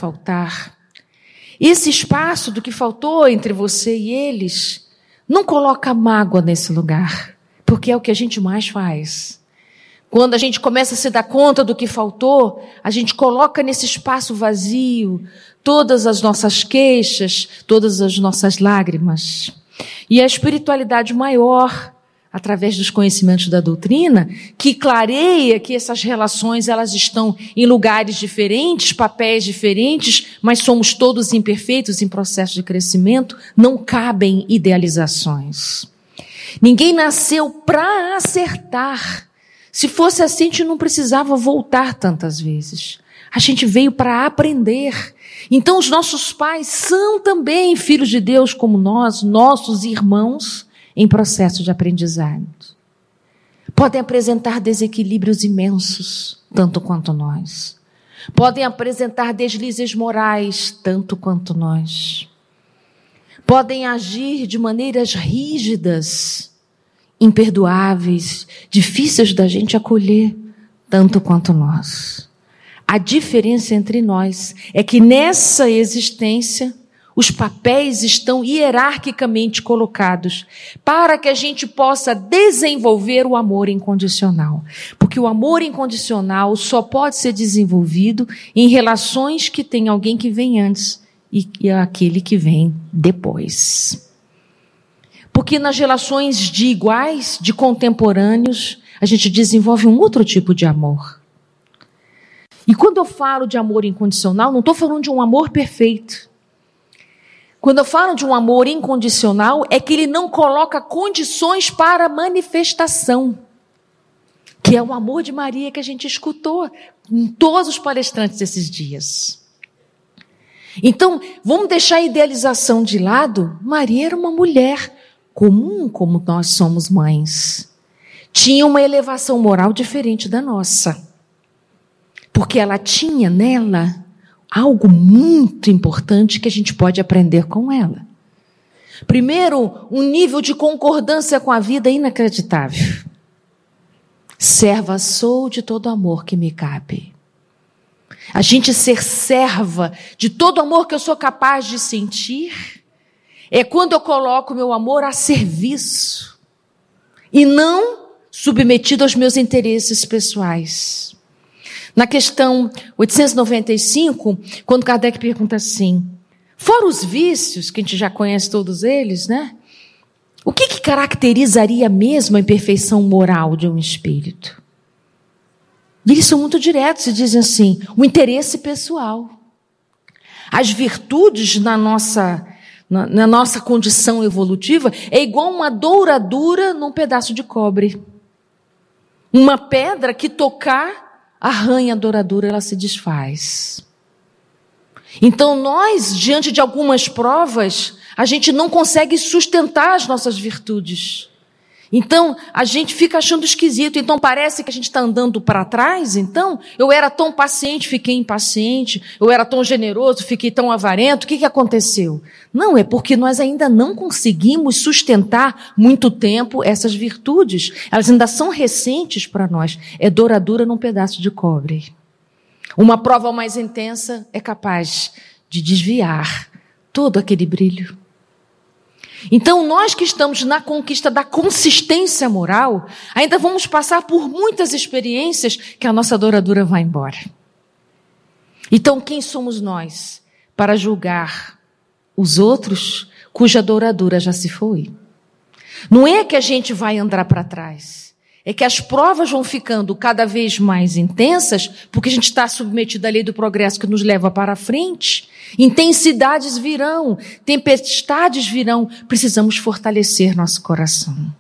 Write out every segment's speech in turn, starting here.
faltar. Esse espaço do que faltou entre você e eles, não coloca mágoa nesse lugar, porque é o que a gente mais faz. Quando a gente começa a se dar conta do que faltou, a gente coloca nesse espaço vazio todas as nossas queixas, todas as nossas lágrimas. E a espiritualidade maior, através dos conhecimentos da doutrina, que clareia que essas relações elas estão em lugares diferentes, papéis diferentes, mas somos todos imperfeitos em processo de crescimento, não cabem idealizações. Ninguém nasceu para acertar. Se fosse assim, a gente não precisava voltar tantas vezes. A gente veio para aprender. Então, os nossos pais são também filhos de Deus como nós, nossos irmãos, em processo de aprendizado. Podem apresentar desequilíbrios imensos, tanto quanto nós. Podem apresentar deslizes morais, tanto quanto nós. Podem agir de maneiras rígidas, imperdoáveis, difíceis da gente acolher, tanto quanto nós. A diferença entre nós é que nessa existência, os papéis estão hierarquicamente colocados para que a gente possa desenvolver o amor incondicional. Porque o amor incondicional só pode ser desenvolvido em relações que tem alguém que vem antes e aquele que vem depois. Porque nas relações de iguais, de contemporâneos, a gente desenvolve um outro tipo de amor. E quando eu falo de amor incondicional, não estou falando de um amor perfeito. Quando eu falo de um amor incondicional, é que ele não coloca condições para manifestação. Que é o amor de Maria que a gente escutou em todos os palestrantes desses dias. Então, vamos deixar a idealização de lado. Maria era uma mulher comum, como nós somos mães. Tinha uma elevação moral diferente da nossa. Porque ela tinha nela algo muito importante que a gente pode aprender com ela. Primeiro, um nível de concordância com a vida inacreditável. Serva sou de todo amor que me cabe. A gente ser serva de todo amor que eu sou capaz de sentir é quando eu coloco meu amor a serviço e não submetido aos meus interesses pessoais. Na questão 895, quando Kardec pergunta assim, fora os vícios, que a gente já conhece todos eles, né? O que caracterizaria mesmo a imperfeição moral de um espírito? E eles são muito diretos e dizem assim, o interesse pessoal. As virtudes na nossa condição evolutiva é igual uma douradura num pedaço de cobre. Uma pedra que tocar arranha a douradura, ela se desfaz. Então nós, diante de algumas provas, a gente não consegue sustentar as nossas virtudes. Então a gente fica achando esquisito. Então parece que a gente está andando para trás. Então eu era tão paciente, fiquei impaciente. Eu era tão generoso, fiquei tão avarento. O que aconteceu? Não, é porque nós ainda não conseguimos sustentar muito tempo essas virtudes. Elas ainda são recentes para nós. É douradura num pedaço de cobre. Uma prova mais intensa é capaz de desviar todo aquele brilho. Então, nós que estamos na conquista da consistência moral, ainda vamos passar por muitas experiências que a nossa douradura vai embora. Então, quem somos nós para julgar os outros cuja douradura já se foi? Não é que a gente vai andar para trás. É que as provas vão ficando cada vez mais intensas, porque a gente está submetido à lei do progresso que nos leva para frente. Intensidades virão, tempestades virão, precisamos fortalecer nosso coração.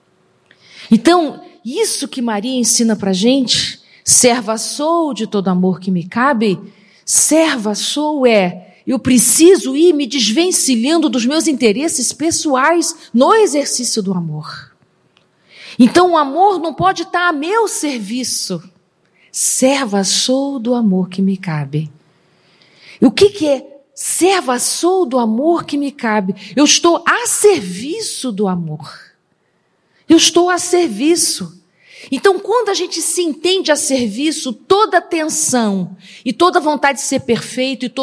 Então, isso que Maria ensina para a gente, serva sou de todo amor que me cabe, serva sou eu preciso ir me desvencilhando dos meus interesses pessoais no exercício do amor. Então o amor não pode estar a meu serviço. Serva sou do amor que me cabe. E o que é serva sou do amor que me cabe? Eu estou a serviço do amor. Eu estou a serviço. Então quando a gente se entende a serviço, toda tensão e toda vontade de ser perfeito e